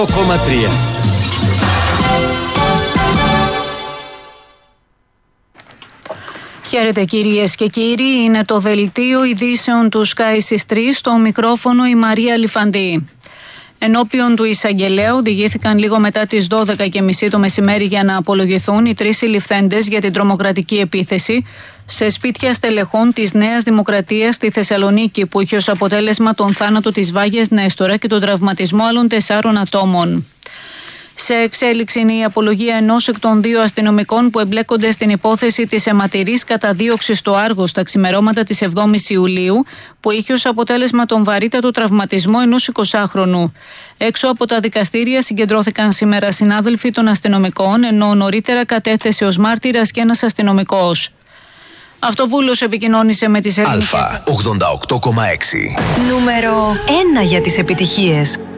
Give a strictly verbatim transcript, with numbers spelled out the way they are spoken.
κόμμα τρία. Χαίρετε κυρίες και κύριοι, είναι το δελτίο ειδήσεων του Sky τρία, στο μικρόφωνο η Μαρία Λιφαντή. Ενώπιον του εισαγγελέα οδηγήθηκαν λίγο μετά τις δώδεκα και μισή το μεσημέρι για να απολογηθούν οι τρεις συλληφθέντες για την τρομοκρατική επίθεση σε σπίτια στελεχών της Νέας Δημοκρατίας στη Θεσσαλονίκη, που είχε ως αποτέλεσμα τον θάνατο της Βάγιας Νέστορα και τον τραυματισμό άλλων τεσσάρων ατόμων. Σε εξέλιξη είναι η απολογία ενός εκ των δύο αστυνομικών που εμπλέκονται στην υπόθεση της αιματηρής καταδίωξης στο Άργο στα ξημερώματα της εβδόμης Ιουλίου, που είχε ως αποτέλεσμα τον βαρύτατο τραυματισμό ενός εικοσάχρονου. Έξω από τα δικαστήρια συγκεντρώθηκαν σήμερα συνάδελφοι των αστυνομικών, ενώ νωρίτερα κατέθεσε ως μάρτυρας και ένας αστυνομικός. Αυτοβούλος επικοινώνησε με τις ελληνικές... Αλφα ογδόντα οκτώ κόμμα έξι. Νούμερο ένα για τις επιτυχίες.